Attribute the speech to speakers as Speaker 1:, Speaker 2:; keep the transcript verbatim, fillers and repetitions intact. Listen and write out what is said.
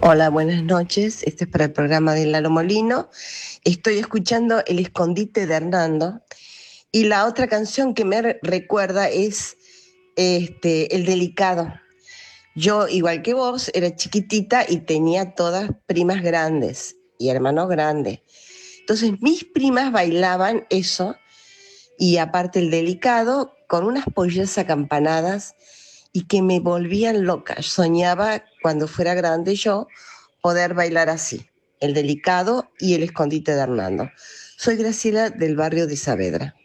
Speaker 1: Hola, buenas noches. Este es para el programa de Lalo Molino. Estoy escuchando El escondite de Hernando. Y la otra canción que me recuerda es este, El delicado. Yo, igual que vos, era chiquitita y tenía todas primas grandes y hermanos grandes. Entonces mis primas bailaban eso y aparte el delicado con unas pollas acampanadas y que me volvían loca. Soñaba cuando fuera grande yo poder bailar así, el delicado y el escondite de Hernando. Soy Graciela del barrio de Saavedra.